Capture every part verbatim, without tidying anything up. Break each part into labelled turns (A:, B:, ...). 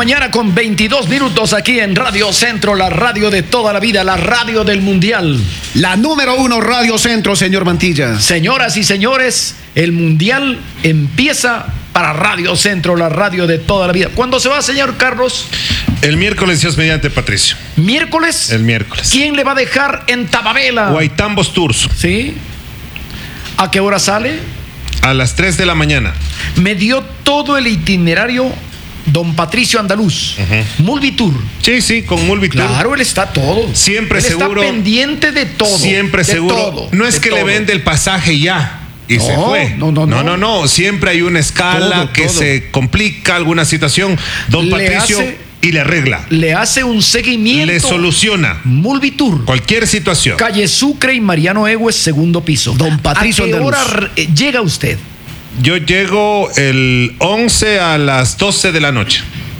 A: mañana con veintidós minutos aquí en Radio Centro, la radio de toda la vida, la radio del Mundial.
B: La número uno Radio Centro, señor Mantilla.
A: Señoras y señores, el Mundial empieza para Radio Centro, la radio de toda la vida. ¿Cuándo se va, señor Carlos?
C: El miércoles, Dios mediante, Patricio.
A: ¿Miércoles?
C: El miércoles.
A: ¿Quién le va a dejar en Tababela?
C: Guaitambos Tours.
A: ¿Sí? ¿A qué hora sale?
C: A las tres de la mañana.
A: Me dio todo el itinerario don Patricio Andaluz. Uh-huh. Mulvitur.
C: Sí, sí, con Mulvitur.
A: Claro, él está todo.
C: Siempre
A: él
C: seguro.
A: Está pendiente de todo.
C: Siempre
A: de
C: seguro.
A: Todo,
C: no es que
A: todo.
C: le vende el pasaje ya y
A: no,
C: se fue.
A: No, no, no.
C: No, no, no. Siempre hay una escala
A: todo,
C: que
A: todo.
C: se complica alguna situación. Don
A: le
C: Patricio
A: hace,
C: y le arregla.
A: Le hace un seguimiento.
C: Le soluciona.
A: Mulvitur.
C: Cualquier situación.
A: Calle Sucre y Mariano Egues, segundo piso.
B: Don Patricio
A: ¿A qué
B: Andaluz.
A: hora llega usted?
C: Yo llego el once a las doce de la noche.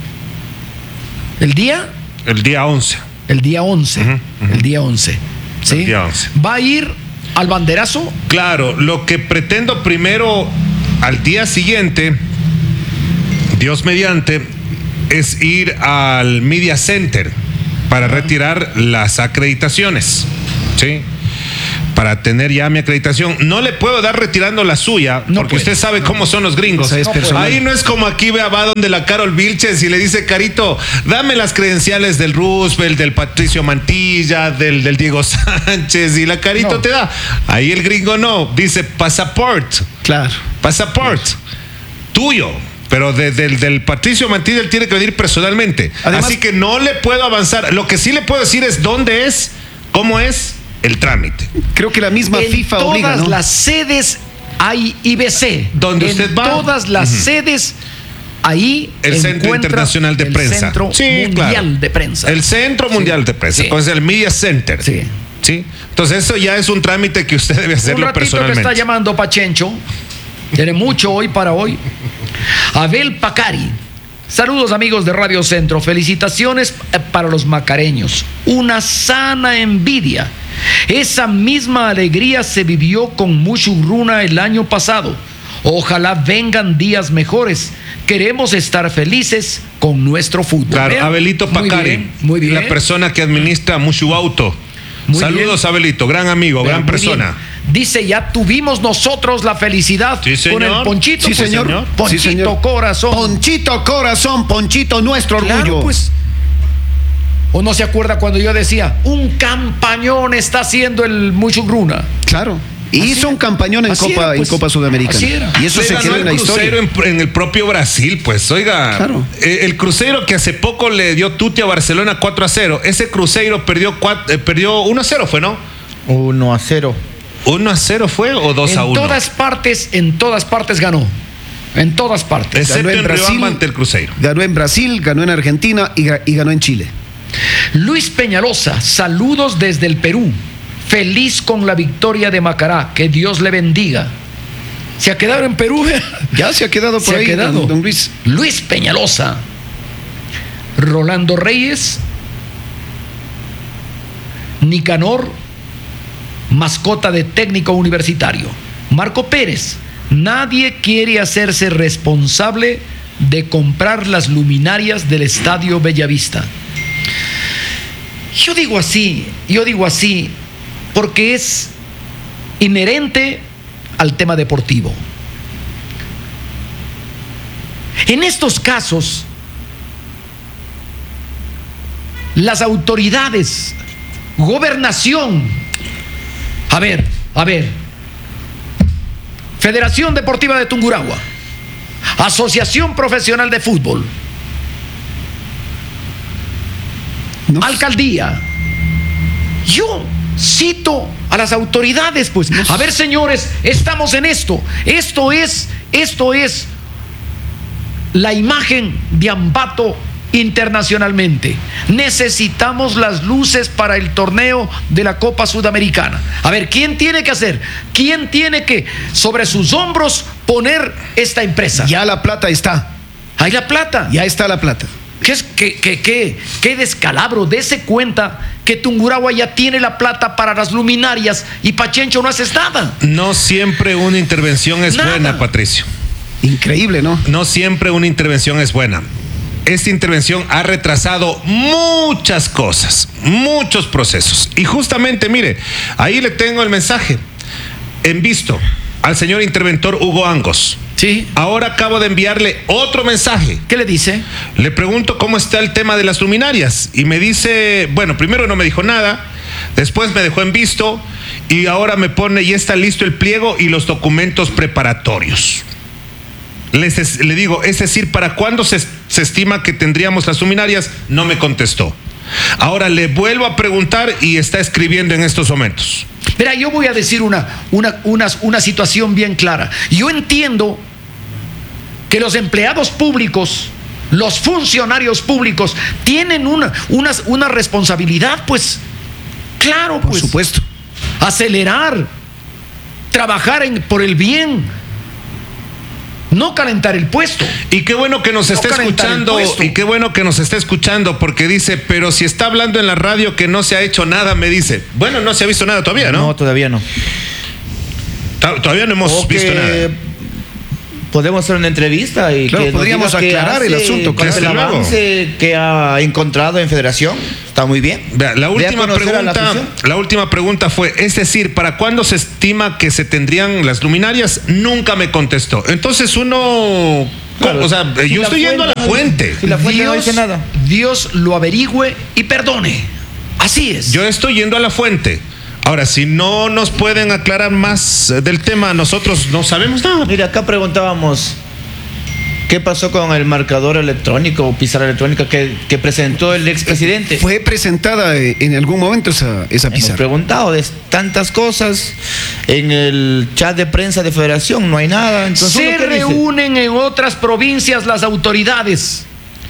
A: ¿El día?
C: El día once.
A: El día once. Uh-huh, uh-huh. El día once. ¿Sí?
C: El día once.
A: ¿Va a ir al banderazo?
C: Claro, lo que pretendo primero al día siguiente, Dios mediante, es ir al Media Center para retirar las acreditaciones. ¿Sí? Para tener ya mi acreditación. No le puedo dar retirando la suya, no porque puede. Usted sabe no. cómo son los gringos.
B: Es
C: no Ahí no es como aquí vea, va donde la Carol Vilches y le dice, Carito, dame las credenciales del Roosevelt, del Patricio Mantilla, del, del Diego Sánchez, y la Carito no. te da. Ahí el gringo no, dice passport.
A: Claro.
C: Passport. Tuyo. Pero de, de, del Patricio Mantilla él tiene que venir personalmente. Además, así que no le puedo avanzar. Lo que sí le puedo decir es dónde es, cómo es el trámite.
B: Creo que la misma
A: en
B: FIFA
A: todas
B: obliga, ¿no?
A: las sedes hay I B C.
C: Donde
A: en
C: usted va.
A: Todas las uh-huh. sedes ahí
C: el Centro Internacional de
A: el
C: Prensa.
A: Centro
C: sí,
A: Mundial
C: claro.
A: de Prensa.
C: El Centro Mundial sí. de Prensa.
A: Sí.
C: Entonces el Media Center.
A: Sí.
C: Sí. Entonces eso ya es un trámite que usted debe hacerlo
A: un ratito
C: personalmente.
A: Que está llamando Pachencho. Tiene mucho hoy para hoy. Abel Pacari. Saludos amigos de Radio Centro. Felicitaciones para los macareños. Una sana envidia. Esa misma alegría se vivió con Mushurruna el año pasado. Ojalá vengan días mejores. Queremos estar felices con nuestro fútbol.
C: Claro,
A: Vean,
C: Abelito Pacari,
A: muy bien, muy bien.
C: La persona que administra Mushu Auto. Muy Saludos, bien. Abelito, gran amigo, Pero gran persona.
A: Bien. Dice, ya tuvimos nosotros la felicidad
C: sí,
A: con el Ponchito.
B: Sí, señor.
A: Pues, Ponchito
B: sí, señor.
A: Corazón.
B: Ponchito Corazón, Ponchito nuestro
A: claro,
B: orgullo.
A: Pues. ¿O no se acuerda cuando yo decía, un campañón está haciendo el Mushurruna?
B: Claro. Y
A: así
B: hizo un campañón en Copa,
A: era, pues,
B: en Copa Sudamericana.
A: Así era.
B: Y eso
C: Le
B: se quedó en la historia.
C: En, en el propio Brasil, pues, oiga.
B: Claro.
C: Eh, el Cruzeiro que hace poco le dio tuti a Barcelona cuatro a cero. Ese Cruzeiro perdió, cuatro, eh, perdió uno a cero, ¿fue, no?
D: uno a cero.
C: ¿uno a cero fue o dos a uno?
A: En todas partes, en todas partes ganó. En todas partes.
C: Excepto
B: ganó en,
C: en Brasil ante el Cruzeiro.
B: Ganó en Brasil, ganó en Argentina y, y ganó en Chile.
A: Luis Peñalosa, saludos desde el Perú. Feliz con la victoria de Macará. Que Dios le bendiga. ¿Se ha quedado en Perú?
B: Ya se ha quedado por
A: se
B: ahí,
A: ha quedado.
B: Don, don Luis.
A: Luis Peñalosa. Rolando Reyes. Nicanor, mascota de técnico universitario. Marco Pérez. Nadie quiere hacerse responsable de comprar las luminarias del Estadio Bellavista. Yo digo así, yo digo así, porque es inherente al tema deportivo. En estos casos, las autoridades, gobernación, a ver, a ver, Federación Deportiva de Tungurahua, Asociación Profesional de Fútbol, no. Alcaldía. Yo cito a las autoridades, pues, no. A ver, señores, estamos en esto. Esto es, esto es la imagen de Ambato internacionalmente. Necesitamos las luces para el torneo de la Copa Sudamericana. A ver, ¿quién tiene que hacer? ¿Quién tiene que sobre sus hombros poner esta empresa?
B: Ya la plata está.
A: Hay la plata.
B: Ya está la plata.
A: ¿Qué, es, qué, qué, qué, qué descalabro? Dese cuenta que Tungurahua ya tiene la plata para las luminarias y Pachencho no haces nada.
C: No siempre una intervención es
A: nada.
C: buena, Patricio.
B: Increíble, ¿no?
C: No siempre una intervención es buena. esta intervención ha retrasado muchas cosas, muchos procesos. Y justamente, mire, ahí le tengo el mensaje en visto al señor interventor Hugo Angos.
A: Sí.
C: Ahora acabo de enviarle otro mensaje.
A: ¿Qué le dice?
C: Le pregunto cómo está el tema de las luminarias y me dice, bueno, primero no me dijo nada, después me dejó en visto y ahora me pone, ya está listo el pliego y los documentos preparatorios. Les, le digo, es decir, ¿para cuándo se, se estima que tendríamos las luminarias? No me contestó. Ahora le vuelvo a preguntar y está escribiendo en estos momentos.
A: Mira, yo voy a decir una, una, una, una situación bien clara. Yo entiendo que los empleados públicos, los funcionarios públicos, tienen una, una, una responsabilidad, pues, claro, pues.
B: Por supuesto.
A: Acelerar, trabajar en, por el bien. No calentar el puesto.
C: Y qué bueno que nos
A: no
C: esté escuchando, y qué bueno que nos esté escuchando, porque dice, pero si está hablando en la radio que no se ha hecho nada, me dice. Bueno, no se ha visto nada todavía, ¿no?
D: No, todavía no.
C: Todavía no hemos
D: o
C: visto nada.
D: Podemos hacer una entrevista y
B: claro,
D: que
B: podríamos
D: nos diga
B: aclarar
D: qué
B: el
D: hace,
B: asunto.
D: cuál es el
C: Desde luego.
D: avance que ha encontrado en Federación. Está muy bien.
C: Vea, la
D: Dé a
C: última
D: conocer a la
C: pregunta,
D: afición.
C: la última pregunta fue, es decir, ¿para cuándo se estima que se tendrían las luminarias? Nunca me contestó. Entonces uno,
D: Claro,
C: o sea,
D: si
C: yo
D: la
C: estoy yendo a la
D: fuente-
C: fuente.
D: Si la fuente no
A: Dios,
D: dice nada.
A: Dios lo averigüe y perdone. Así es.
C: Yo estoy yendo a la fuente. Ahora, si no nos pueden aclarar más eh, del tema, nosotros no sabemos nada.
D: Mira, acá preguntábamos qué pasó con el marcador electrónico o pizarra electrónica que, que presentó el expresidente.
B: Fue presentada eh, en algún momento esa, esa
D: Hemos
B: pizarra.
D: preguntado de tantas cosas en el chat de prensa de Federación, no hay nada. Entonces,
A: Se
D: ¿uno qué dice?
A: reúnen en otras provincias las autoridades.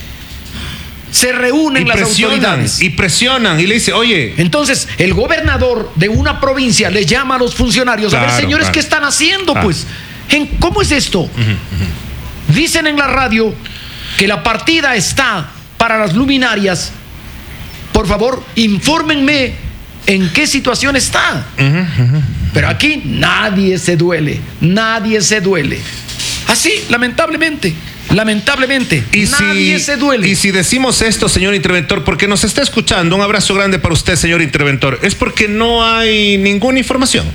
A: Se reúnen
C: Y
A: las
C: presionan,
A: autoridades.
C: y presionan, y le dice, oye,
A: Entonces, el gobernador de una provincia le llama a los funcionarios, a ver,
C: Claro,
A: señores,
C: claro.
A: ¿qué están haciendo?
C: Claro.
A: Pues, ¿en- ¿cómo es esto? Dicen en la radio que la partida está para las luminarias. Por favor, infórmenme en qué situación está. Pero aquí nadie se duele, nadie se duele. Así, lamentablemente, lamentablemente,
C: y
A: nadie
C: si,
A: se duele.
C: y si decimos esto, señor interventor, porque nos está escuchando, un abrazo grande para usted, señor interventor, es porque no hay ninguna información.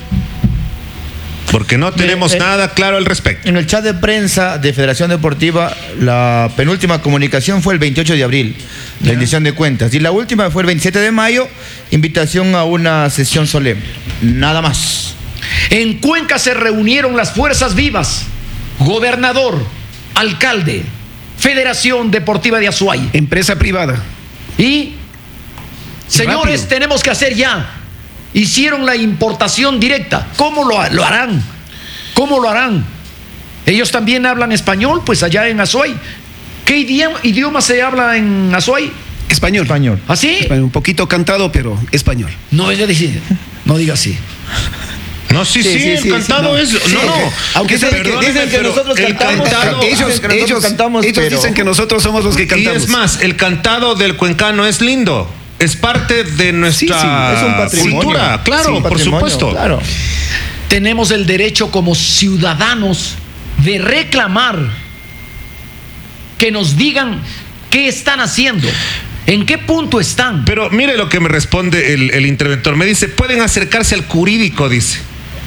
C: Porque no tenemos
D: eh,
C: nada claro al respecto.
D: En el chat de prensa de Federación Deportiva, la penúltima comunicación fue el veintiocho de abril, rendición de cuentas. Y la última fue el veintisiete de mayo, invitación a una sesión solemne. Nada más.
A: En Cuenca se reunieron las fuerzas vivas, gobernador, alcalde, Federación Deportiva de Azuay.
B: Empresa privada.
A: Y, señores,
B: rápido.
A: tenemos que hacer ya. Hicieron la importación directa. ¿Cómo lo, lo harán? ¿Cómo lo harán? Ellos también hablan español, pues allá en Azuay. ¿Qué idioma, idioma se habla en Azuay?
B: Español.
D: Español.
A: ¿Así?
B: Español, un poquito cantado, pero español.
A: No, ella dice, no diga así.
C: No, sí, sí,
D: Sí, sí,
C: el
D: sí,
C: cantado
D: sí,
C: es.
D: no.
C: No,
D: Sí,
C: no.
D: aunque- aunque dicen que-
C: perdóneme,
D: dicen que
C: pero
D: nosotros
C: el
D: cantamos,
C: cantado-
D: dicen
B: ellos
D: que nosotros
B: ellos,
D: cantamos,
B: ellos
D: pero-
B: dicen que nosotros somos los que
C: Y
B: cantamos.
C: es más, el cantado del cuencano es lindo. Es parte de nuestra
B: Sí, sí,
D: Es un patrimonio.
C: cultura. Claro,
D: Sí, un
C: por
D: patrimonio,
C: supuesto.
D: Claro.
A: Tenemos el derecho como ciudadanos de reclamar que nos digan qué están haciendo, en qué punto están.
C: Pero mire lo que me responde el, el interventor. Me dice, pueden acercarse al jurídico, dice.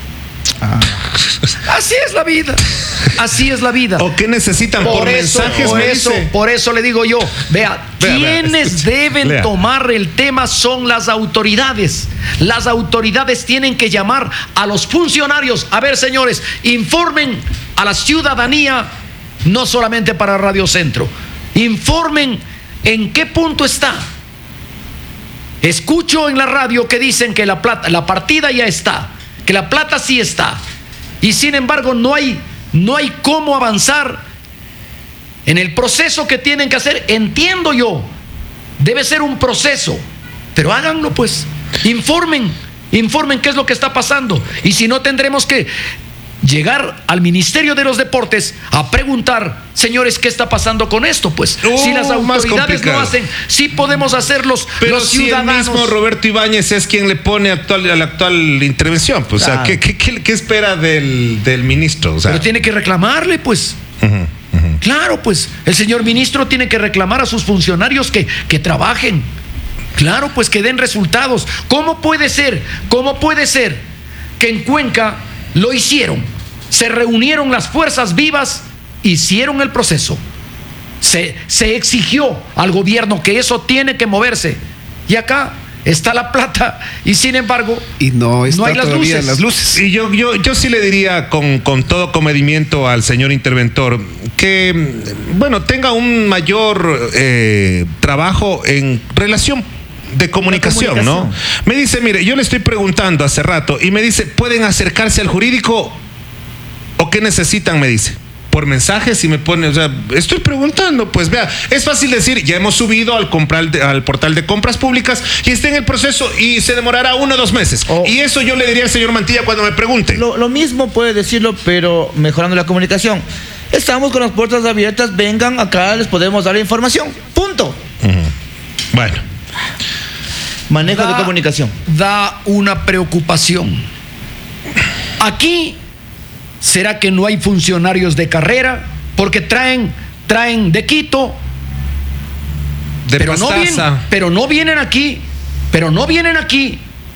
A: Así es la vida. Así es la vida.
C: ¿O qué necesitan? Por,
A: Por eso,
C: mensajes,
A: por
C: me
A: eso,
C: dice.
A: por eso le digo yo, vea,
C: Vea, vea,
A: quienes
C: escuche,
A: deben
C: lea.
A: tomar el tema son las autoridades. Las autoridades tienen que llamar a los funcionarios. A ver, señores, informen a la ciudadanía, no solamente para Radio Centro. Informen en qué punto está. Escucho en la radio que dicen que la plata, la partida ya está, que la plata sí está. Y sin embargo no hay, no hay cómo avanzar en el proceso que tienen que hacer. Entiendo yo, debe ser un proceso, pero háganlo pues, informen, informen qué es lo que está pasando. Y si no, tendremos que llegar al Ministerio de los Deportes a preguntar, señores, ¿qué está pasando con esto? Pues
C: Uh,
A: si las
C: más
A: autoridades no
C: complicado.
A: hacen, sí podemos hacerlos
C: Pero
A: los
C: si el
A: ciudadanos.
C: mismo Roberto Ibáñez es quien le pone actual, a la actual intervención. Pues, o sea,
D: Claro.
C: ¿qué, qué, qué- qué espera del, del ministro? O sea,
A: Pero tiene que reclamarle, pues.
C: ujú, ujú.
A: Uh-huh. Claro, pues el señor ministro tiene que reclamar a sus funcionarios que, que trabajen. Claro, pues que den resultados. ¿Cómo puede ser? ¿Cómo puede ser que en Cuenca lo hicieron? Se reunieron las fuerzas vivas, hicieron el proceso. Se, se exigió al gobierno que eso tiene que moverse. Y acá está la plata y sin embargo
B: y no, está
A: no hay las
B: todavía
A: luces.
B: las luces.
C: Y yo, yo, yo sí le diría con, con todo comedimiento al señor interventor que, bueno, tenga un mayor eh, trabajo en relación de comunicación, comunicación, ¿no? Me dice, mire, yo le estoy preguntando hace rato y me dice, ¿pueden acercarse al jurídico o qué necesitan? Me dice. Por mensajes y me pone, o sea, estoy preguntando, pues vea, es fácil decir, ya hemos subido al, comprar, al portal de compras públicas y está en el proceso y se demorará uno o dos meses. Oh. Y eso yo le diría al señor Mantilla cuando me pregunte.
D: Lo, lo mismo puede decirlo, pero mejorando la comunicación. Estamos con las puertas abiertas, vengan acá, les podemos dar información. Punto.
C: Uh-huh. Bueno.
D: Manejo
A: da,
D: de comunicación.
A: Da una preocupación. Aquí, ¿será que no hay funcionarios de carrera? Porque traen, traen de Quito,
C: de
A: pero no, vienen, pero no vienen aquí, pero no vienen aquí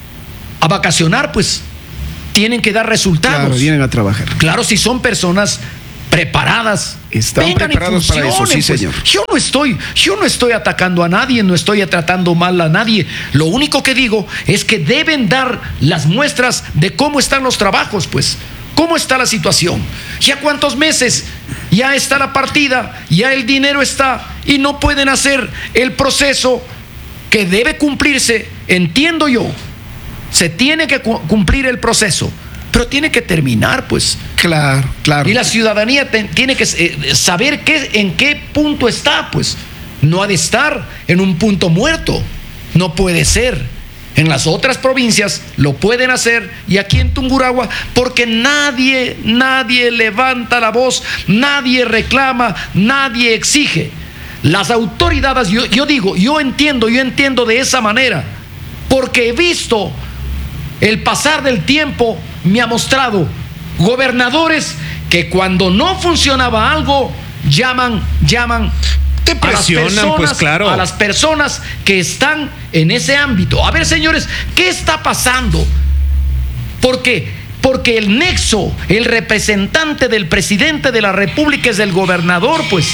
A: a vacacionar, pues tienen que dar resultados.
B: Claro, vienen a trabajar.
A: Claro, si son personas preparadas,
B: están
A: vengan
B: preparados para eso, sí,
A: pues.
B: señor.
A: Yo no estoy, yo no estoy atacando a nadie, no estoy tratando mal a nadie. Lo único que digo es que deben dar las muestras de cómo están los trabajos, pues. ¿Cómo está la situación? ¿Ya cuántos meses? Ya está la partida, ya el dinero está y no pueden hacer el proceso que debe cumplirse. Entiendo yo, se tiene que cumplir el proceso, pero tiene que terminar, pues.
B: Claro, claro.
A: Y la ciudadanía te, tiene que eh, saber qué, en qué punto está, pues. No ha de estar en un punto muerto. No puede ser. En las otras provincias lo pueden hacer y aquí en Tungurahua, porque nadie, nadie levanta la voz, nadie reclama, nadie exige. Las autoridades, yo, yo digo, yo entiendo, yo entiendo de esa manera, porque he visto el pasar del tiempo, me ha mostrado gobernadores que cuando no funcionaba algo, llaman, llaman
C: te presionan,
A: a las personas,
C: pues claro.
A: a las personas que están en ese ámbito. A ver, señores, ¿qué está pasando? Porque, porque el nexo, el representante del presidente de la República es el gobernador, pues.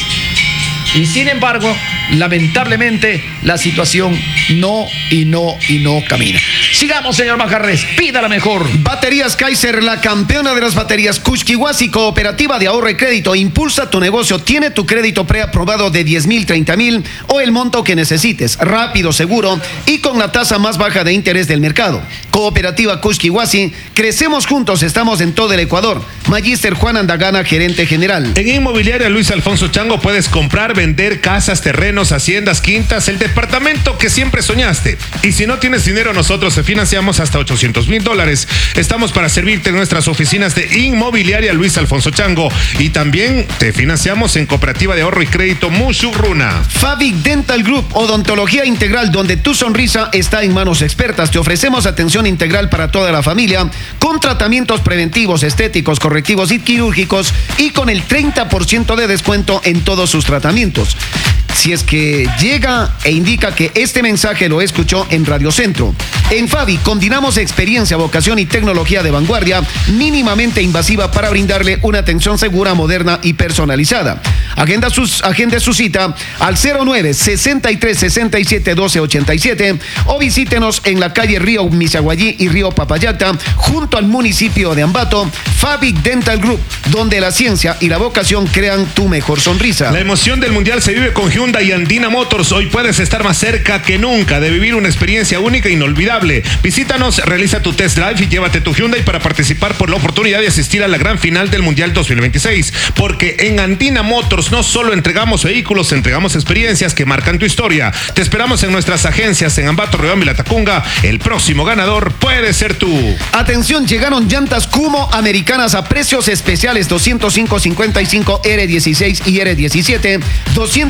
A: Y sin embargo, lamentablemente, la situación no y no y no camina. Sigamos, señor Majarres, pida la mejor.
B: Baterías Kaiser, la campeona de las baterías. Kushkiwasi, cooperativa de ahorro y crédito. Impulsa tu negocio. Tiene tu crédito preaprobado de diez mil, treinta mil o el monto que necesites. Rápido, seguro y con la tasa más baja de interés del mercado. Cooperativa Kushkiwasi, crecemos juntos, estamos en todo el Ecuador. Magíster Juan Andagana, gerente general.
C: En Inmobiliaria Luis Alfonso Chango puedes comprar, vender casas, terrenos, haciendas, quintas, el departamento que siempre soñaste. Y si no tienes dinero, nosotros te financiamos hasta ochocientos mil dólares. Estamos para servirte en nuestras oficinas de Inmobiliaria Luis Alfonso Chango y también te financiamos en Cooperativa de Ahorro y Crédito Musurruna.
B: Fabic Dental Group, odontología integral, donde tu sonrisa está en manos expertas. Te ofrecemos atención integral para toda la familia, con tratamientos preventivos, estéticos, correctivos y quirúrgicos y con el treinta por ciento de descuento en todos sus tratamientos. Si es que llega e indica que este mensaje lo escuchó en Radio Centro. En Fabi combinamos experiencia, vocación y tecnología de vanguardia mínimamente invasiva para brindarle una atención segura, moderna y personalizada. Agenda, sus, agenda su cita al cero nueve, sesenta y tres, sesenta y siete, doce, ochenta y siete o visítenos en la calle Río Misaguayí y Río Papayacta junto al municipio de Ambato. Fabic Dental Group, donde la ciencia y la vocación crean tu mejor sonrisa.
C: La emoción del mundial se vive con Hyundai y Andina Motors. Hoy puedes estar más cerca que nunca de vivir una experiencia única e inolvidable. Visítanos, realiza tu test drive y llévate tu Hyundai para participar por la oportunidad de asistir a la gran final del Mundial dos mil veintiséis. Porque en Andina Motors no solo entregamos vehículos, entregamos experiencias que marcan tu historia. Te esperamos en nuestras agencias en Ambato, Riobamba y Latacunga. El próximo ganador puede ser tú.
B: Atención, llegaron llantas Kumo americanas a precios especiales. doscientos cinco, cincuenta y cinco, R dieciséis y R diecisiete, doscientos quince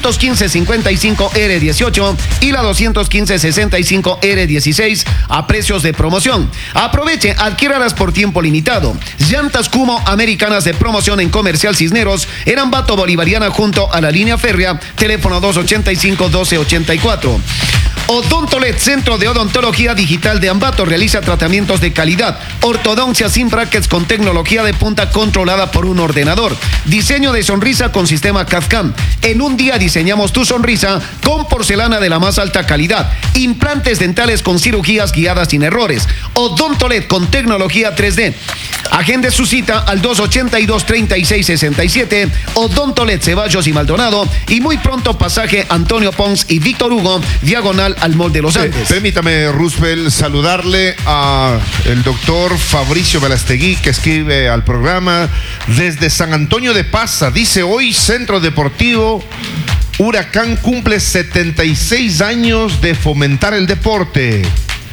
B: quince cincuenta y cinco R dieciocho y la doscientos quince sesenta y cinco R dieciséis a precios de promoción. Aproveche, adquiéralas por tiempo limitado. Llantas Kumo americanas de promoción en Comercial Cisneros, en Ambato Bolivariana junto a la línea férrea, teléfono dos ochenta y cinco doce ochenta y cuatro. Odontolet, Centro de Odontología Digital de Ambato, realiza tratamientos de calidad, ortodoncia sin brackets con tecnología de punta controlada por un ordenador, diseño de sonrisa con sistema C A D/CAM. En un día diseñamos tu sonrisa con porcelana de la más alta calidad, implantes dentales con cirugías guiadas sin errores. Odontolet con tecnología tres D. Agende su cita al dos ochenta y dos treinta y seis sesenta y siete. Odontolet, Ceballos y Maldonado, y muy pronto pasaje Antonio Pons y Víctor Hugo, diagonal al Mall de los Andes.
E: Permítame, Roosevelt, saludarle a el doctor Fabricio Velastegui, que escribe al programa desde San Antonio de Paza. Dice: hoy Centro Deportivo Huracán cumple setenta y seis años de fomentar el deporte.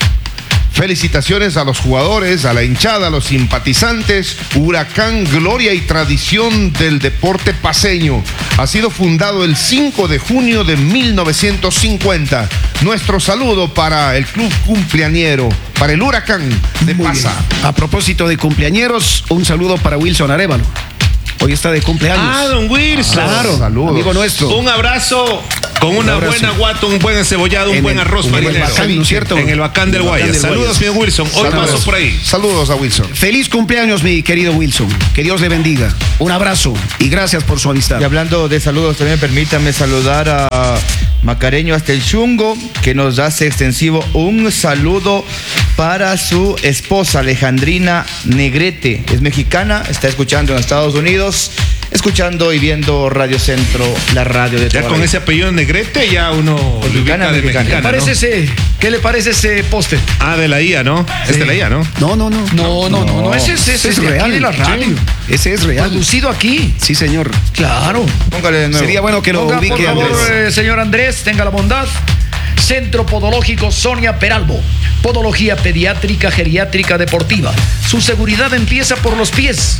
E: Felicitaciones a los jugadores, a la hinchada, a los simpatizantes. Huracán, gloria y tradición del deporte paceño. Ha sido fundado el cinco de junio de mil novecientos cincuenta. Nuestro saludo para el club cumpleañero, para el Huracán de
B: Muy
E: Paza.
B: bien. A propósito de cumpleañeros, un saludo para Wilson Arévalo. Hoy está de cumpleaños.
C: Ah, don Wilson.
B: Claro,
E: Saludos.
B: amigo nuestro.
C: Un abrazo con una
B: abrazo.
C: buena guata, un buen cebollado, un
B: En
C: buen
B: el-
C: arroz
B: en el
C: marinero.
B: Bacán, ¿no es cierto?
C: En el Bacán del
B: En el Bacán
C: Guayas.
B: del
C: Saludos,
B: Guayas.
C: señor Wilson. Hoy
B: Saludos.
C: paso por ahí.
E: Saludos a Wilson.
B: Feliz cumpleaños, mi querido Wilson. Que Dios le bendiga. Un abrazo y gracias por su amistad.
D: Y hablando de saludos, también permítame saludar a Macareño hasta el Chungo, que nos hace extensivo un saludo para su esposa Alejandrina Negrete. Es mexicana, está escuchando en Estados Unidos, escuchando y viendo Radio Centro, la radio de
C: Ya
D: toda
C: con
D: la
C: ese apellido Negrete ya uno lo
D: Mexicana,
C: ubica de
D: mexicana.
C: mexicana,
A: ¿Qué, parece
C: ¿no?
A: ese, ¿Qué le parece ese póster?
C: Ah, de la I A, ¿no? Es de la I A, ¿no?
B: No, no, no.
A: No, no, no, no, ese es, ese
B: Ese
A: es
B: es
A: de
B: real.
A: aquí de la radio.
B: Sí. Ese es real.
A: Producido aquí.
B: Sí, señor.
A: Claro.
D: Póngale de nuevo.
B: Sería bueno que lo
A: Ponga,
B: ubique,
A: por favor,
B: Andrés.
A: eh, señor Andrés, tenga la bondad. Centro Podológico Sonia Peralbo. Podología pediátrica, geriátrica, deportiva. Su seguridad empieza por los pies.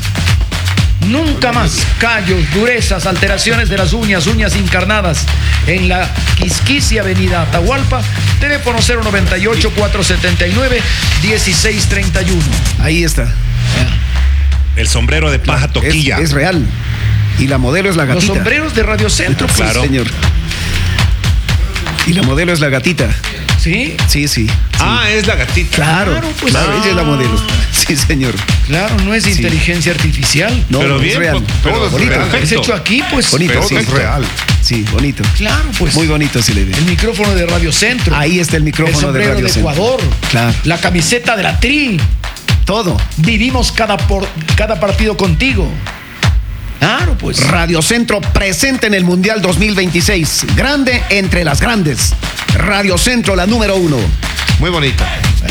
A: Nunca más callos, durezas, alteraciones de las uñas, uñas encarnadas. En la Quisquisia, Avenida Atahualpa, teléfono cero noventa y ocho, cuatrocientos setenta y nueve, dieciséis treinta y uno.
B: Ahí está.
C: El sombrero de paja
B: Es,
C: toquilla.
B: es real. Y la modelo es la
A: Los
B: gatita.
A: sombreros de Radio Centro, pues.
C: Claro.
B: Sí, señor. Y la modelo es la gatita.
A: Sí,
B: Sí, sí.
C: Ah, es la gatita.
B: Claro,
A: Claro, pues.
B: claro, ella es la
A: Ah.
B: modelo. Sí, señor.
A: claro, no es inteligencia artificial.
B: No,
C: Pero
B: no,
C: bien,
B: es real.
C: pues, pero
B: Todo bonito.
C: perfecto.
A: Es hecho aquí, pues.
B: Bonito,
E: Pero
B: sí.
E: es real.
B: Sí, bonito.
A: Claro, pues.
B: Muy bonito se le ve.
A: El micrófono de Radio Centro.
B: Ahí está el micrófono
A: el sombrero
B: de Radio
A: de
B: Centro.
A: Ecuador.
B: Claro.
A: La camiseta de la Tri.
B: Todo.
A: Vivimos cada, por, cada partido contigo. Claro, pues.
B: Radio Centro presente en el Mundial dos mil veintiséis. Grande entre las grandes. Radio Centro, la número uno.
E: Muy bonita.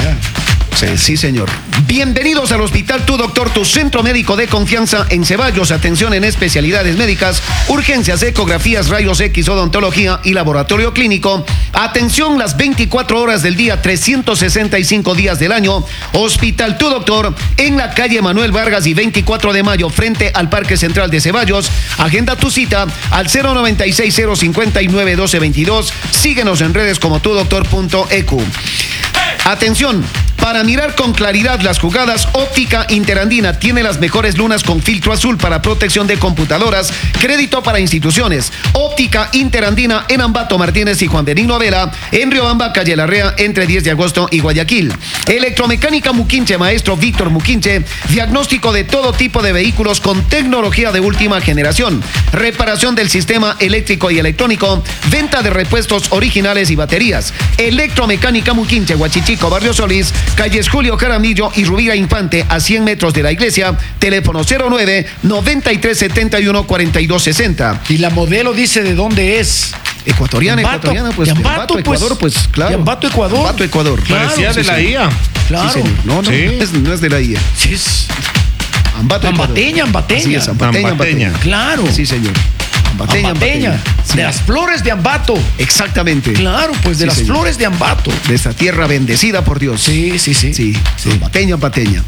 B: Sí, sí, señor. Bienvenidos al Hospital Tu Doctor, tu centro médico de confianza en Ceballos. Atención en especialidades médicas, urgencias, ecografías, rayos X, odontología y laboratorio clínico. Atención las veinticuatro horas del día, trescientos sesenta y cinco días del año. Hospital Tu Doctor en la calle Manuel Vargas y veinticuatro de mayo, frente al Parque Central de Ceballos. Agenda tu cita al cero noventa y seis, cero cincuenta y nueve, doce veintidós. Síguenos en redes como tudoctor punto e cu. Atención, para mirar con claridad las jugadas, Óptica Interandina tiene las mejores lunas con filtro azul para protección de computadoras, crédito para instituciones. Óptica Interandina en Ambato Martínez y Juan Benigno Vela, en Riobamba, calle Larrea, entre diez de agosto y Guayaquil. Electromecánica Muquinche, maestro Víctor Muquinche, diagnóstico de todo tipo de vehículos con tecnología de última generación, reparación del sistema eléctrico y electrónico, venta de repuestos originales y baterías. Electromecánica Muquinche, Huachichico, Barrio Solís, calles Julio Jaramillo y Rubira Infante, a cien metros de la iglesia. Teléfono cero nueve, noventa y tres setenta y uno, cuarenta y dos sesenta.
A: Y la modelo dice de dónde es.
B: Ecuatoriana,
A: Ambato,
B: ecuatoriana, pues.
A: de Ambato,
B: de Ecuador,
A: pues.
B: pues, claro.
A: De Ambato, Ecuador.
B: Ambato, Ecuador.
A: Claro,
C: Parecía de
B: sí,
C: la
B: sí.
C: I A.
A: Claro.
B: Sí, señor. No, no,
C: Sí.
B: no, es, no es de la I A.
A: Sí, es.
B: Ambato, Ecuador.
A: Ambateña, ambateña.
B: Así es, ambateña,
C: Ambateña.
B: ambateña.
A: Claro.
B: Sí, señor. Ambateña,
A: Ambateña.
B: ambateña. Sí.
A: De las flores de Ambato.
B: Exactamente.
A: Claro, pues de
B: Sí,
A: las
B: señor.
A: flores de Ambato.
B: De esta tierra bendecida por Dios.
A: Sí, sí, sí.
B: Sí, sí. Ambateña, ambateña.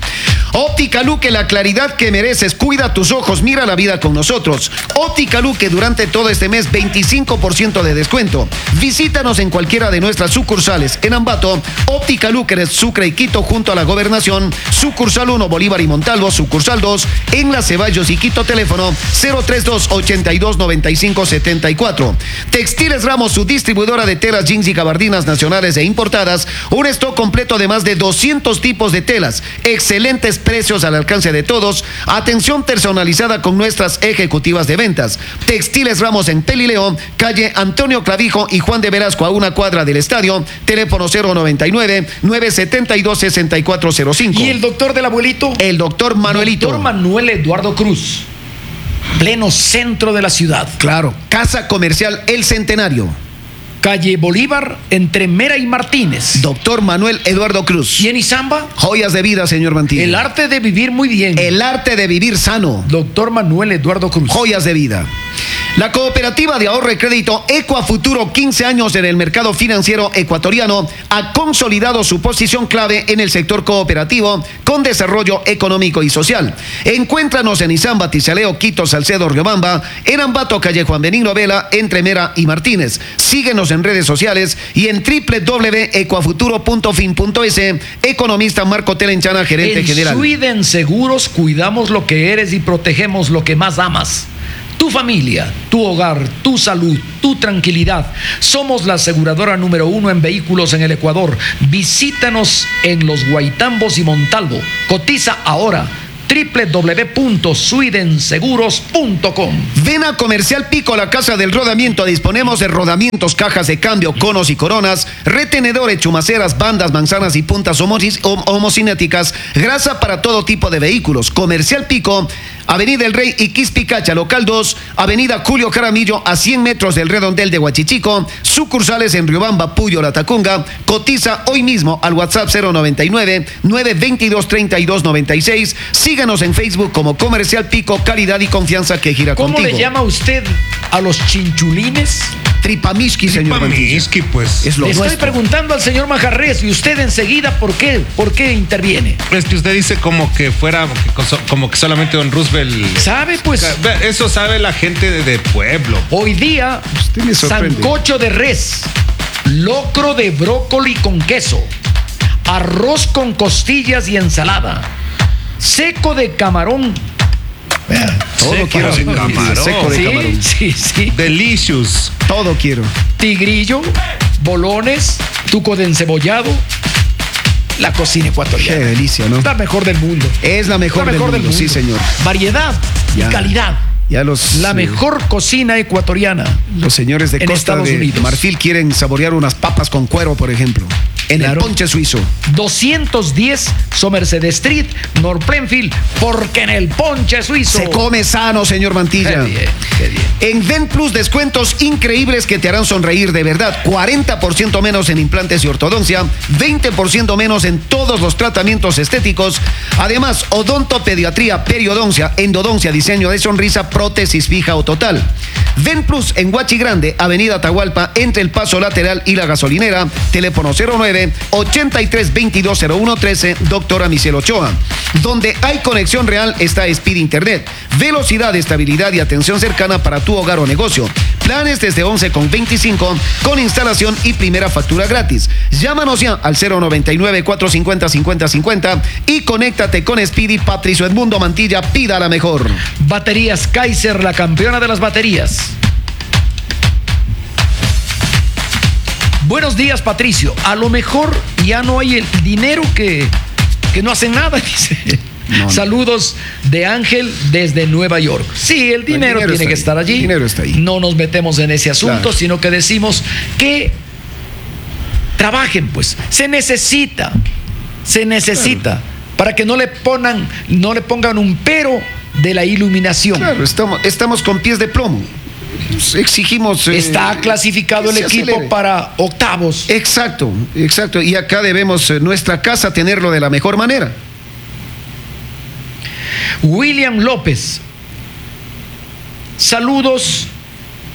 B: Óptica Luque, la claridad que mereces. Cuida tus ojos, mira la vida con nosotros. Óptica Luque, durante todo este mes, veinticinco por ciento de descuento. Visítanos en cualquiera de nuestras sucursales. En Ambato, Óptica Luque, en Sucre y Quito, junto a la Gobernación. Sucursal uno, Bolívar y Montalvo. Sucursal dos, en Las Ceballos y Quito. Teléfono cero tres dos, ochenta y dos, noventa y cinco, setenta y cuatro. Textiles Ramos, su distribuidora de telas, jeans y gabardinas nacionales e importadas. Un stock completo de más de doscientos tipos de telas. Excelentes precios al alcance de todos. Atención personalizada con nuestras ejecutivas de ventas. Textiles Ramos en Pelileo, calle Antonio Clavijo y Juan de Velasco, a una cuadra del estadio. Teléfono cero noventa y nueve, nueve setenta y dos, sesenta y cuatro cero cinco.
A: ¿Y el doctor del abuelito?
B: El doctor Manuelito.
A: Doctor Manuel Eduardo Cruz. Pleno centro de la ciudad.
B: Claro. Casa Comercial El Centenario.
A: Calle Bolívar, entre Mera y Martínez.
B: Doctor Manuel Eduardo Cruz.
A: ¿Y en Izamba?
B: Joyas de vida, señor Mantilla.
A: El arte de vivir muy bien.
B: El arte de vivir sano.
A: Doctor Manuel Eduardo Cruz.
B: Joyas de vida. La cooperativa de ahorro y crédito Ecuafuturo, quince años en el mercado financiero ecuatoriano, ha consolidado su posición clave en el sector cooperativo con desarrollo económico y social. Encuéntranos en Izamba, Tizaleo, Quito, Salcedo, Riobamba, en Ambato, calle Juan Benigno Vela, entre Mera y Martínez. Síguenos en redes sociales y en doble u doble u doble u punto ecuafuturo punto fin punto es. Economista Marco Telenchana, gerente
A: en
B: general. En
A: Sweden Seguros cuidamos lo que eres y protegemos lo que más amas. Tu familia, tu hogar, tu salud, tu tranquilidad. Somos la aseguradora número uno en vehículos en el Ecuador. Visítanos en Los Guaitambos y Montalvo. Cotiza ahora. doble u doble u doble u punto sweden seguros punto com.
B: Ven a Comercial Pico, la casa del rodamiento. Disponemos de rodamientos, cajas de cambio, conos y coronas, retenedores, chumaceras, bandas, manzanas y puntas homocinéticas, grasa para todo tipo de vehículos. Comercial Pico, Avenida El Rey y Quispicacha, local dos, Avenida Julio Jaramillo, a cien metros del redondel de Huachichico. Sucursales en Riobamba, Puyo, La Tacunga. Cotiza hoy mismo al WhatsApp cero noventa y nueve, nueve veintidós, treinta y dos noventa y seis. Síganos en Facebook como Comercial Pico, calidad y confianza que gira
A: ¿Cómo
B: contigo.
A: le llama usted a los chinchulines?
B: Tripamiski, señor
C: Tripamiski, pues.
B: Es lo
A: Le estoy
B: nuestro.
A: preguntando al señor Majarres y usted enseguida, ¿por qué? ¿Por qué interviene?
C: Es que usted dice como que fuera, como que solamente don Roosevelt.
A: ¿Sabe? Pues
C: Eso sabe la gente de, de pueblo.
A: hoy día,
B: Usted me sorprende.
A: sancocho de res, locro de brócoli con queso, arroz con costillas y ensalada, seco de camarón.
B: Todo
C: Seco
B: quiero,
C: de
B: señor.
C: camarón.
B: Seco de
A: Sí,
B: camarón.
A: sí, sí.
C: Delicious.
B: Todo quiero.
A: Tigrillo, bolones, tuco de encebollado. La cocina
B: Qué
A: ecuatoriana.
B: delicia, ¿no?
A: La mejor del mundo.
B: Es la mejor,
A: La mejor
B: del, mundo, sí, señor.
A: Variedad
B: Ya.
A: y calidad.
B: Ya los,
A: La
B: eh,
A: mejor cocina ecuatoriana.
B: los señores de
A: en
B: Costa
A: Estados
B: de
A: Unidos.
B: Marfil quieren saborear unas papas con cuero, por ejemplo. En
A: Claro.
B: el ponche suizo.
A: doscientos diez Somerset Street, North Plainfield, porque en el ponche suizo.
B: Se come sano, señor Mantilla.
A: Qué bien, qué bien.
B: En Ven Plus, descuentos increíbles que te harán sonreír de verdad. cuarenta por ciento menos en implantes y ortodoncia, veinte por ciento menos en todos los tratamientos estéticos. Además, odontopediatría, periodoncia, endodoncia, diseño de sonrisa, prótesis fija o total. Ven Plus en Huachi Grande, Avenida Atahualpa, entre el paso lateral y la gasolinera. Teléfono cero nueve, ochenta y tres, veintidós, cero uno trece, doctora Michelle Ochoa. Donde hay conexión real está Speed Internet. Velocidad, estabilidad y atención cercana para tu hogar o negocio. Planes desde once con veinticinco con instalación y primera factura gratis. Llámanos ya al cero noventa y nueve, cuatrocientos cincuenta, cincuenta cincuenta y conéctate con Speedy. Patricio Edmundo Mantilla, pida la mejor.
A: Baterías Kaiser, la campeona de las baterías. Buenos días, Patricio. A lo mejor ya no hay el dinero que, que no hacen nada, dice.
B: No, no.
A: Saludos de Ángel desde Nueva York. Sí, el dinero,
B: dinero
A: tiene
B: está
A: que
B: ahí.
A: estar allí.
B: El dinero está ahí.
A: No nos metemos en ese asunto,
B: Claro.
A: sino que decimos que trabajen, pues. Se necesita. Se necesita. Para que no le pongan, no le pongan un pero de la iluminación.
B: Claro, estamos, estamos con pies de plomo. Exigimos. eh,
A: Está clasificado
B: que
A: el
B: se
A: equipo
B: acelere.
A: para octavos.
B: Exacto, exacto. Y acá debemos eh, nuestra casa tenerlo de la mejor manera.
A: William López. Saludos.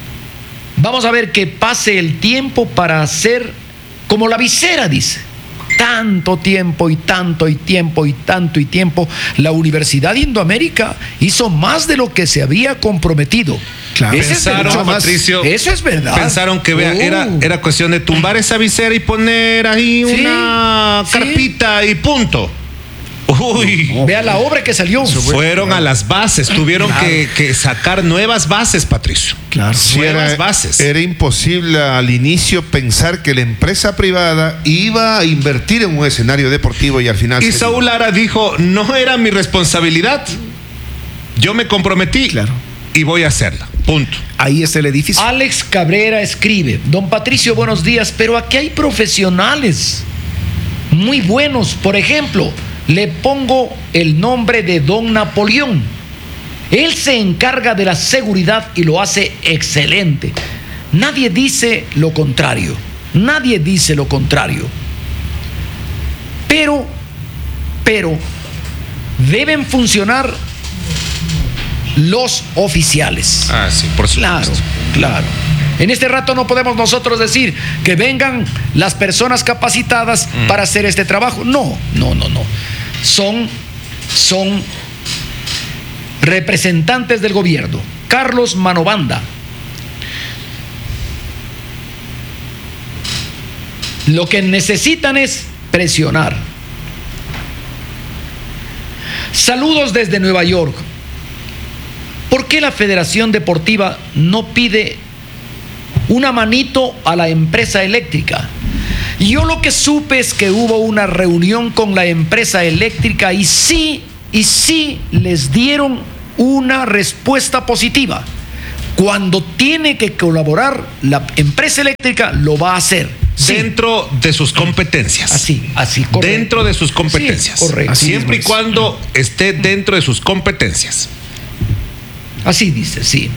A: Vamos a ver que pase el tiempo para hacer como la visera, dice. tanto tiempo y tanto y tiempo y tanto y tiempo, la Universidad Indoamérica hizo más de lo que se había comprometido.
B: Claro.
A: Ese es
C: Pensaron,
A: verdad.
C: Patricio,
A: Eso es verdad.
C: Pensaron que vea,
A: Oh.
C: era, era cuestión de tumbar esa visera y poner ahí
A: Sí,
C: una
A: sí.
C: carpita y punto. Uy.
A: Vea la obra que salió.
C: Fueron a las bases, tuvieron
A: Claro.
C: que, que sacar nuevas bases, Patricio.
B: Claro.
E: Sí,
C: Nuevas
E: era,
C: bases.
E: era imposible al inicio pensar que la empresa privada iba a invertir en un escenario deportivo y al final...
C: Y
E: se-
C: Saúl Lara dijo, no era mi responsabilidad. Yo me comprometí
B: Claro.
C: y voy a hacerla. Punto.
B: Ahí está el edificio.
A: Alex Cabrera escribe: Don Patricio, buenos días, pero aquí hay profesionales muy buenos. Por ejemplo, le pongo el nombre de Don Napoleón. Él se encarga de la seguridad y lo hace excelente. Nadie dice lo contrario. Nadie dice lo contrario. Pero, pero, deben funcionar los oficiales.
C: Ah, sí, por supuesto.
A: Claro, claro. En este rato no podemos nosotros decir que vengan las personas capacitadas
C: Mm.
A: para hacer este trabajo. No, no, no, no. Son, son representantes del gobierno. Carlos Manobanda. Lo que necesitan es presionar. Saludos desde Nueva York. ¿Por qué la Federación Deportiva no pide una manito a la empresa eléctrica? Yo lo que supe es que hubo una reunión con la empresa eléctrica y sí, y sí les dieron una respuesta positiva. Cuando tiene que colaborar la empresa eléctrica, lo va a hacer. Sí.
C: Dentro de sus competencias.
A: Así, así, correcto.
C: Dentro de sus competencias.
A: Sí, correcto.
B: Así
C: Siempre y
B: mismo es.
C: cuando esté dentro de sus competencias.
A: Así dice, sí.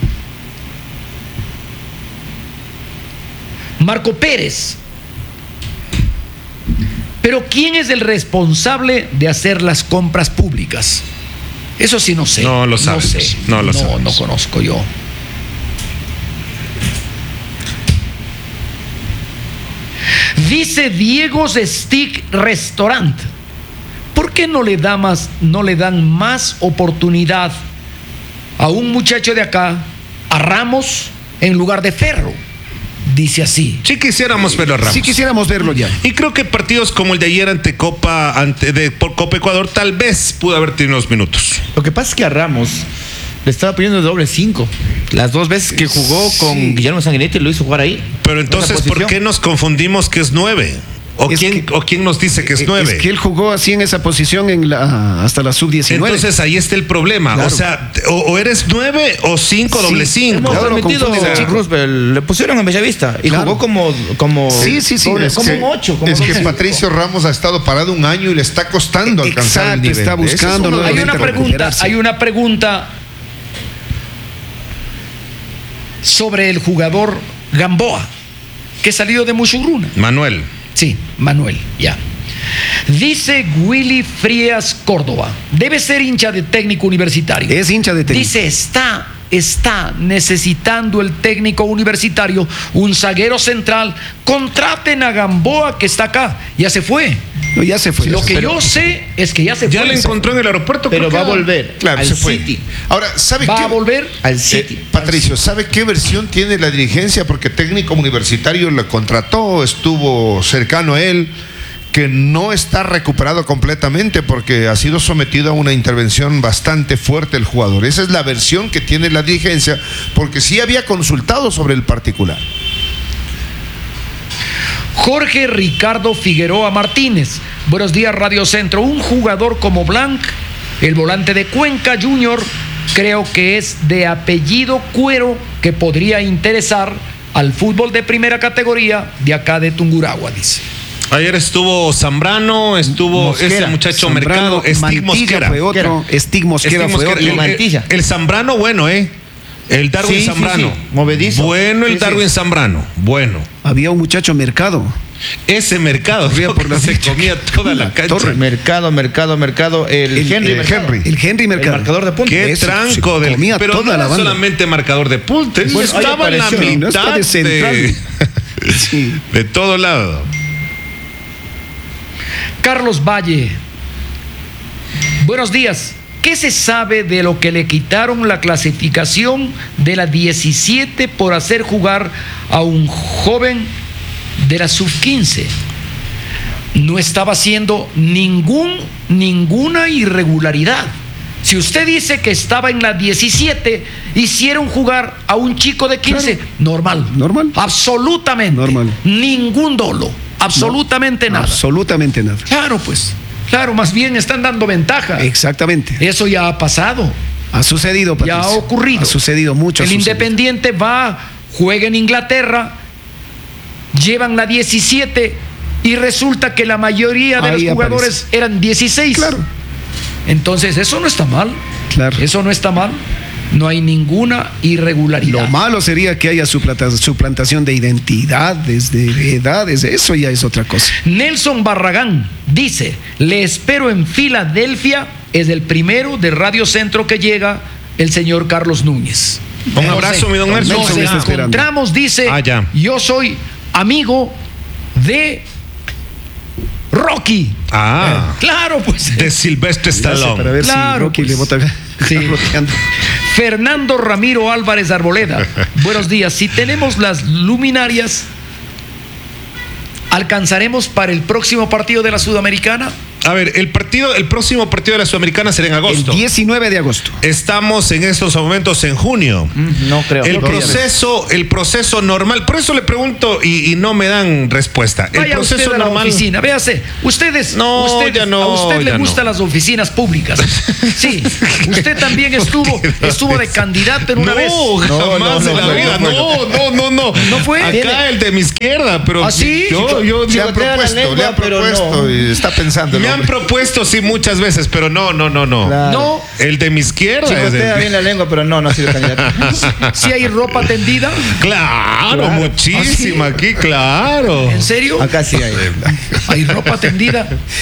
A: Marco Pérez. Pero ¿quién es el responsable de hacer las compras públicas? Eso sí no sé.
C: No lo sabemos,
A: No sé.
C: no lo
A: no,
C: sabemos.
A: no conozco yo. Dice Diego's Stick Restaurant. ¿Por qué no le da más, no le dan más oportunidad a un muchacho de acá, a Ramos, en lugar de Ferro? Dice así.
C: Si quisiéramos verlo a Ramos.
B: Si quisiéramos verlo ya.
C: Y creo que partidos como el de ayer ante Copa, ante de por Copa Ecuador, tal vez pudo haber tenido unos minutos.
D: Lo que pasa es que a Ramos le estaba pidiendo doble cinco. Las dos veces que jugó con
B: Sí.
D: Guillermo Sanguinetti lo hizo jugar ahí.
C: Pero entonces,
D: Esa
C: ¿por
D: posición.
C: qué nos confundimos que es nueve? ¿O,
B: Es
C: quién,
B: que-
C: ¿O quién nos dice que es nueve?
B: Es que él jugó así en esa posición en la, hasta la sub diecinueve.
C: Entonces ahí está el problema.
B: Claro.
C: O sea, o, o eres nueve o cinco,
B: Sí,
C: doble cinco.
D: Hemos
B: Claro, lo
D: permitido
B: confunde ese
D: a
B: chico.
D: Roosevelt, le pusieron en Bellavista y
B: Claro.
D: jugó como, como,
B: Sí, sí, sí,
D: como,
B: es
D: como
E: que-
D: un ocho. Como
E: es
D: dos
E: que
D: cinco.
E: Patricio Ramos ha estado parado un año y le está costando alcanzar el
B: Exacto,
E: nivel.
B: está
E: Ese es
B: buscando
E: uno de los
A: Hay una
B: nuevamente
A: pregunta,
B: recuperarse.
A: hay una pregunta sobre el jugador Gamboa, que salió de Musurruna.
C: Manuel.
A: Sí, Manuel, ya. Dice Willy Frías Córdoba, debe ser hincha de técnico universitario.
B: Es hincha de técnico.
A: Dice, está, está necesitando el técnico universitario un zaguero central. Contraten a Gamboa que está acá. Ya se fue.
B: No, ya se fue.
A: Lo que
D: Pero-
A: yo sé es que ya se
C: Ya
A: fue.
C: lo encontró en el aeropuerto.
D: Pero
C: creo
D: va a
C: que-
D: volver
E: Claro,
D: al
E: se fue.
D: City.
E: Ahora, ¿sabe
A: Va
E: qué?
A: a volver.
D: Al City.
E: Eh, Patricio, ¿sabe qué versión tiene la dirigencia? Porque técnico universitario lo contrató, estuvo cercano a él, que no está recuperado completamente porque ha sido sometido a una intervención bastante fuerte el jugador. Esa es la versión que tiene la dirigencia, porque sí había consultado sobre el particular.
A: Jorge Ricardo Figueroa Martínez. Buenos días, Radio Centro. Un jugador como Blanc, el volante de Cuenca Junior, creo que es de apellido Cuero, que podría interesar al fútbol de primera categoría de acá de Tungurahua, dice.
C: Ayer estuvo Zambrano, estuvo
D: Mosquera.
C: ese muchacho
B: Zambrano,
C: Mercado, Stig
B: Mantilla
C: Mosquera.
B: fue otro, Stig Mosquera
C: Stig
B: fue
C: Mosquera.
B: otro.
C: El,
D: Mantilla.
C: el- el Zambrano, bueno, ¿eh? El Darwin
D: Sí, sí,
C: Zambrano.
D: sí, movedizo.
C: Bueno, el
D: Sí, sí.
C: Darwin Zambrano. Bueno.
B: Había un muchacho Mercado.
C: Ese mercado
B: Corría
C: creo
B: por
C: que
B: la
C: se
B: derecha.
C: comía toda la
B: La
C: cancha.
B: torre.
D: Mercado, mercado, mercado. El,
B: El-
D: Henry.
B: el
D: Mercado.
E: Henry.
B: El Henry Mercado.
D: El marcador de punta.
C: Qué
B: Eso,
C: tranco
B: se
C: del.
B: comía
C: Pero
B: toda
C: no
B: la
C: era
B: banda.
C: solamente marcador de punta, él
D: Pues,
C: estaba
D: ahí
C: en la
D: apareció.
C: mitad
B: No está de central.
C: de,
B: Sí.
C: de todo lado.
A: Carlos Valle. Buenos días. ¿Qué se sabe de lo que le quitaron la clasificación de la diecisiete por hacer jugar a un joven de la sub quince? No estaba haciendo ningún, ninguna irregularidad. Si usted dice que estaba en la diecisiete, hicieron jugar a un chico de quince, claro. normal.
B: Normal.
A: Absolutamente.
B: Normal.
A: Ningún dolo. Absolutamente
B: no,
A: nada.
B: Absolutamente nada.
A: Claro, pues. Claro, más bien están dando ventaja.
B: Exactamente.
A: Eso ya ha pasado.
B: Ha sucedido, Patricio.
A: Ya ha ocurrido.
B: Ha sucedido mucho.
A: El Independiente va, juega en Inglaterra, llevan la diecisiete y resulta que la mayoría de
B: Ahí
A: los jugadores
B: aparece.
A: eran dieciséis.
B: Claro.
A: Entonces, eso no está mal.
B: Claro.
A: Eso no está mal. No hay ninguna irregularidad.
B: Lo malo sería que haya suplanta- suplantación de identidades, de edades. Eso ya es otra cosa.
A: Nelson Barragán dice: le espero en Filadelfia. Es el primero de Radio Centro que llega el señor Carlos Núñez.
C: Un abrazo, mi don Nelson.
A: Nos
B: Nelson está esperando.
A: encontramos, dice,
C: Ah, ya.
A: yo soy amigo de Rocky.
C: Ah,
A: Claro, pues.
C: de Silvestre
B: Para
C: Stallone.
B: ver
A: Claro,
B: si Rocky
A: pues.
B: le bota.
A: Sí.
B: bloqueando.
A: Fernando Ramiro Álvarez Arboleda. Buenos días. Si tenemos las luminarias, ¿alcanzaremos para el próximo partido de la Sudamericana?
C: A ver, el partido, el próximo partido de la Sudamericana será en
B: El
C: agosto.
B: diecinueve de agosto.
C: Estamos en estos momentos en junio.
D: No creo.
C: El
D: No,
C: proceso, el proceso normal, por eso le pregunto y, y no me dan respuesta. El
A: Vaya
C: proceso
A: usted a la
C: normal.
A: oficina, véase, ustedes,
C: No,
A: ustedes-
C: ya no,
A: a usted le
C: ya
A: gustan
C: no.
A: las oficinas públicas. Sí, usted también estuvo, estuvo de candidato en una
C: no,
A: vez.
C: jamás
D: no,
C: en la
D: no,
C: vida.
D: no,
C: No, no, no, no.
A: ¿No fue?
C: Acá
A: Viene.
C: el de mi izquierda, pero
A: ¿Ah, sí?
C: yo, yo,
E: Le
C: yo-
E: han propuesto,
D: lengua,
E: le han
D: pero
E: propuesto
D: no.
E: y está pensando. el
C: me han
E: hombre.
C: propuesto sí muchas veces, pero no, no, no, no.
D: Claro.
A: No,
C: El de mi izquierda es
D: Chicotea
C: el-
D: bien la lengua, pero no, no ha sido candidato.
A: si hay ropa tendida,
C: Claro,
D: Claro.
C: muchísima aquí, claro.
A: ¿en serio?
D: Acá sí hay.
A: Hay ropa tendida.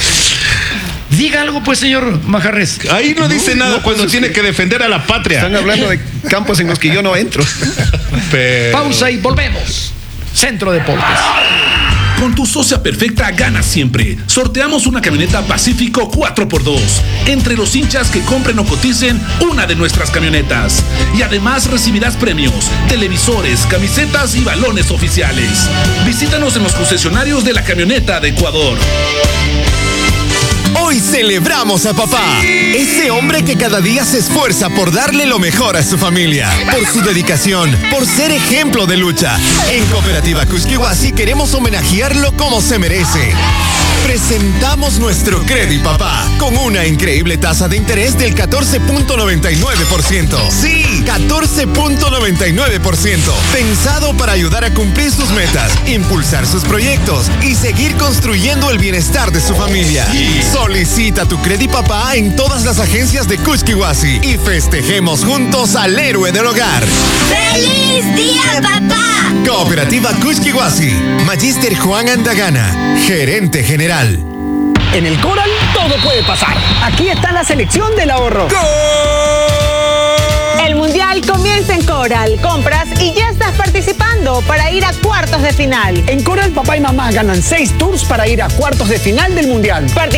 A: Diga algo, pues, señor Majarres.
C: Ahí no, dice nada
B: no,
C: cuando
B: pues, es
C: tiene
B: que-
C: que defender a la patria.
B: Están hablando de campos en los que yo no entro.
C: Pero-
A: Pausa y volvemos. Centro Deportes.
F: Con tu socia perfecta ganas siempre. Sorteamos una camioneta Pacífico cuatro por dos entre los hinchas que compren o coticen una de nuestras camionetas. Y además recibirás premios, televisores, camisetas y balones oficiales. Visítanos en los concesionarios de la camioneta de Ecuador.
G: Hoy celebramos a papá, ese hombre que cada día se esfuerza por darle lo mejor a su familia, por su dedicación, por ser ejemplo de lucha. En Cooperativa Cusquihuasi queremos homenajearlo como se merece. Presentamos nuestro Credit Papá con una increíble tasa de interés del catorce punto noventa y nueve por ciento. Sí, catorce punto noventa y nueve por ciento. Pensado para ayudar a cumplir sus metas, impulsar sus proyectos y seguir construyendo el bienestar de su familia. Solicita tu Credit Papá en todas las agencias de Cusquihuasi y festejemos juntos al héroe del hogar.
H: ¡Feliz día, papá!
G: Cooperativa Cusquihuasi. Magíster Juan Andagana, gerente general.
I: En el Coral todo puede pasar. Aquí está la selección del ahorro.
J: El Mundial comienza en Coral. Compras y ya estás participando para ir a cuartos de final.
I: En Coral, papá y mamá ganan seis tours para ir a cuartos de final del Mundial.